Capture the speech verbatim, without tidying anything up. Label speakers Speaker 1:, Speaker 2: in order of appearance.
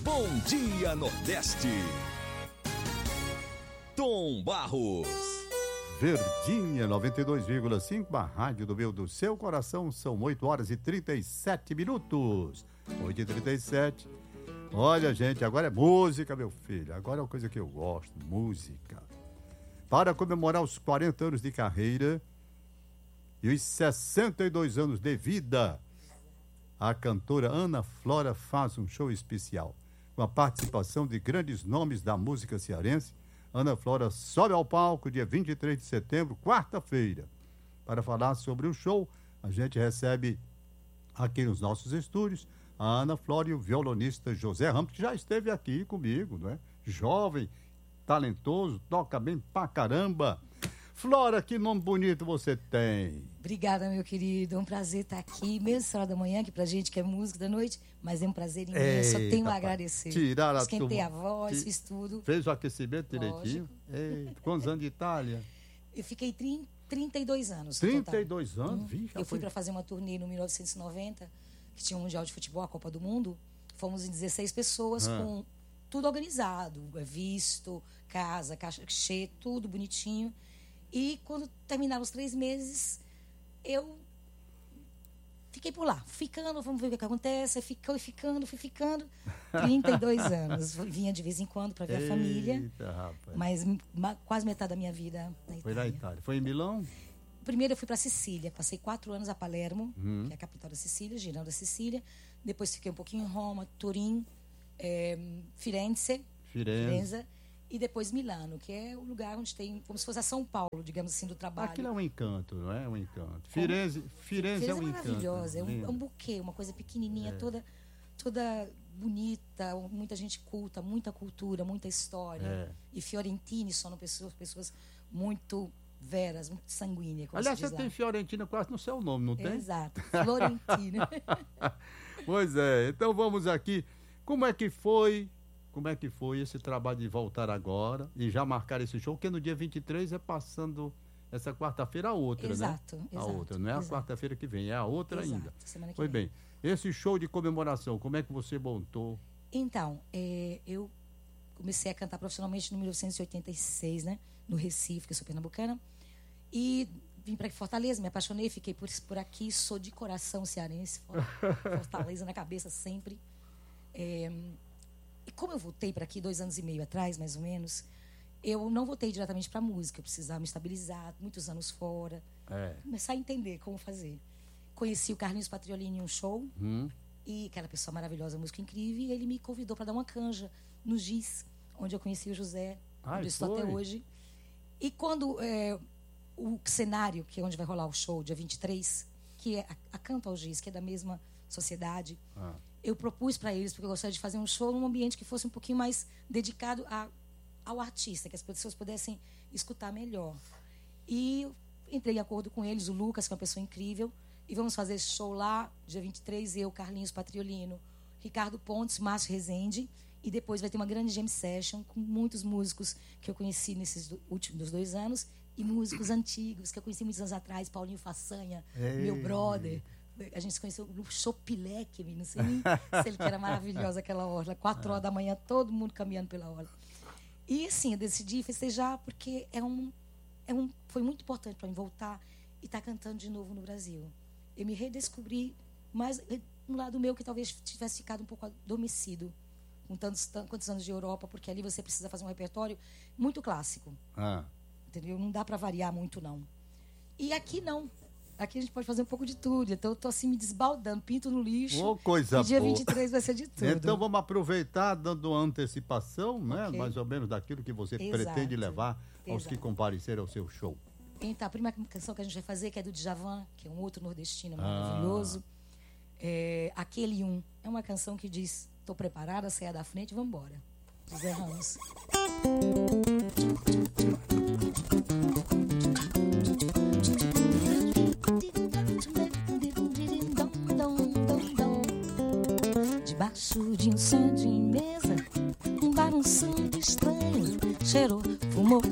Speaker 1: Bom Dia Nordeste. Tom Barros.
Speaker 2: Verdinha noventa e dois vírgula cinco, a rádio do meu, do seu coração. São oito horas e trinta e sete minutos. oito e trinta e sete. Olha, gente, agora é música, meu filho. Agora é uma coisa que eu gosto, música. Para comemorar os quarenta anos de carreira e os sessenta e dois anos de vida, a cantora Ana Flora faz um show especial. Com a participação de grandes nomes da música cearense, Ana Flora sobe ao palco dia vinte e três de setembro, quarta-feira. Para falar sobre o show, a gente recebe aqui nos nossos estúdios a Ana Flora e o violonista José Ramos, que já esteve aqui comigo, não é? Jovem, talentoso, toca bem pra caramba. Flora, que nome bonito você tem.
Speaker 3: Obrigada, meu querido. É um prazer estar aqui, mesmo essa hora da manhã, que pra gente que é música da noite, mas é um prazer imenso. Só tenho a agradecer.
Speaker 2: Tirar a
Speaker 3: Esquentei a voz, fiz tudo.
Speaker 2: Fez o aquecimento direitinho? Ei, quantos anos de Itália?
Speaker 3: Eu fiquei trinta e dois anos.
Speaker 2: trinta e dois anos? Hum. Vixe,
Speaker 3: eu fui
Speaker 2: foi...
Speaker 3: para fazer uma turnê no mil novecentos e noventa, que tinha um Mundial de Futebol, a Copa do Mundo. Fomos em dezesseis pessoas, ah. com tudo organizado, visto, casa, cachê, tudo bonitinho. E quando terminaram os três meses, eu fiquei por lá, ficando, vamos ver o que acontece. Ficou ficando, fui ficando. trinta e dois anos. Vinha de vez em quando para ver
Speaker 2: Eita,
Speaker 3: a família.
Speaker 2: Rapaz.
Speaker 3: Mas ma, quase metade da minha vida na Itália.
Speaker 2: Foi na Itália. Foi em Milão?
Speaker 3: Primeiro eu fui para Sicília. Passei quatro anos a Palermo,
Speaker 2: hum.
Speaker 3: que é a capital da Sicília, girando a Sicília. Depois fiquei um pouquinho em Roma, Turim, é, Firenze.
Speaker 2: Firenze.
Speaker 3: Firenze. E depois Milano, que é o lugar onde tem, como se fosse a São Paulo, digamos assim, do trabalho.
Speaker 2: Aquilo é um encanto, não é? Um encanto. Firenze, Firenze, Firenze é um
Speaker 3: é
Speaker 2: encanto.
Speaker 3: Maravilhosa, é um, é um buquê, uma coisa pequenininha, é. toda, toda bonita, muita gente culta, muita cultura, muita história.
Speaker 2: É.
Speaker 3: E Fiorentini são pessoas, pessoas muito veras, muito sanguíneas.
Speaker 2: Aliás, você tem Fiorentina quase no seu nome, não tem?
Speaker 3: Exato, Florentina.
Speaker 2: Pois é, então vamos aqui. Como é que foi... Como é que foi esse trabalho de voltar agora e já marcar esse show? Porque no dia vinte e três é passando essa quarta-feira a outra,
Speaker 3: exato,
Speaker 2: né?
Speaker 3: Exato,
Speaker 2: a outra, não é
Speaker 3: exato.
Speaker 2: a quarta-feira que vem, é a outra
Speaker 3: exato,
Speaker 2: ainda.
Speaker 3: Semana que
Speaker 2: Foi
Speaker 3: vem.
Speaker 2: bem. Esse show de comemoração, como é que você montou?
Speaker 3: Então, é, eu comecei a cantar profissionalmente no mil novecentos e oitenta e seis, né? No Recife, que eu sou pernambucana. E vim para Fortaleza, me apaixonei, fiquei por, por aqui, sou de coração cearense, Fortaleza na cabeça sempre. É, E como eu voltei para aqui dois anos e meio atrás, mais ou menos, eu não voltei diretamente para a música. Eu precisava me estabilizar, muitos anos fora.
Speaker 2: É.
Speaker 3: Começar a entender como fazer. Conheci o Carlinhos Patriolini em um show.
Speaker 2: Hum.
Speaker 3: E aquela pessoa maravilhosa, música incrível. E ele me convidou para dar uma canja no Giz, onde eu conheci o José.
Speaker 2: Ai,
Speaker 3: onde eu estou até hoje. E quando é, o cenário, que é onde vai rolar o show, dia vinte e três, que é a, a Canto ao Giz, que é da mesma sociedade...
Speaker 2: Ah.
Speaker 3: Eu propus para eles, porque eu gostaria de fazer um show num ambiente que fosse um pouquinho mais dedicado a, ao artista, que as pessoas pudessem escutar melhor. E eu entrei em acordo com eles, o Lucas, que é uma pessoa incrível, e vamos fazer esse show lá, dia vinte e três, eu, Carlinhos Patriolino, Ricardo Pontes, Márcio Rezende, e depois vai ter uma grande jam session com muitos músicos que eu conheci nesses do, últimos dois anos, e músicos antigos, que eu conheci muitos anos atrás, Paulinho Façanha, Ei. meu brother. A gente se conheceu no Chopileque, não sei nem se ele que era maravilhosa aquela orla. Quatro horas da manhã, todo mundo caminhando pela orla. E assim, eu decidi festejar porque é um, é um, foi muito importante para mim voltar e estar tá cantando de novo no Brasil. Eu me redescobri, mas um lado meu que talvez tivesse ficado um pouco adormecido com tantos, tantos anos de Europa, porque ali você precisa fazer um repertório muito clássico.
Speaker 2: Ah.
Speaker 3: Entendeu? Não dá para variar muito, não. E aqui não. Aqui a gente pode fazer um pouco de tudo. Então eu tô assim me desbaldando, pinto no lixo.
Speaker 2: Oh, coisa
Speaker 3: e dia
Speaker 2: boa.
Speaker 3: vinte e três vai ser de tudo.
Speaker 2: Então vamos aproveitar dando uma antecipação, né?
Speaker 3: Okay.
Speaker 2: Mais ou menos daquilo que você
Speaker 3: Exato.
Speaker 2: pretende levar aos
Speaker 3: Exato.
Speaker 2: que compareceram ao seu show.
Speaker 3: Então, a primeira canção que a gente vai fazer, que é do Djavan, que é um outro nordestino maravilhoso. Ah. É, Aquele Um. É uma canção que diz: tô preparada, saia da frente, vamos embora. José Ramos. Debaixo de um santinho